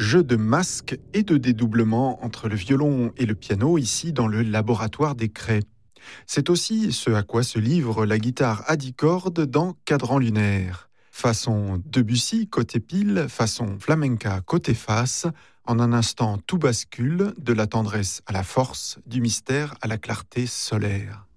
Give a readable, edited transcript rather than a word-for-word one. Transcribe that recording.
Jeu de masques et de dédoublement entre le violon et le piano, ici dans le laboratoire des Craies. C'est aussi ce à quoi se livre la guitare à 10 cordes dans Cadran lunaire. Façon Debussy côté pile, façon flamenca côté face. En un instant, tout bascule, de la tendresse à la force, du mystère à la clarté solaire.